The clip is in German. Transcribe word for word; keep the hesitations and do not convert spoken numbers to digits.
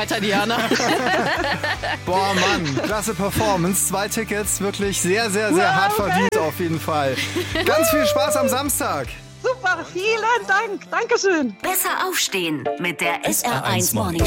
weiter, Diana. Boah, Mann, klasse Performance. Zwei Tickets, wirklich sehr, sehr, sehr hart verdient auf jeden Fall. Ganz viel Spaß am Samstag. Super, vielen Dank. Dankeschön. Besser aufstehen mit der S R eins Morning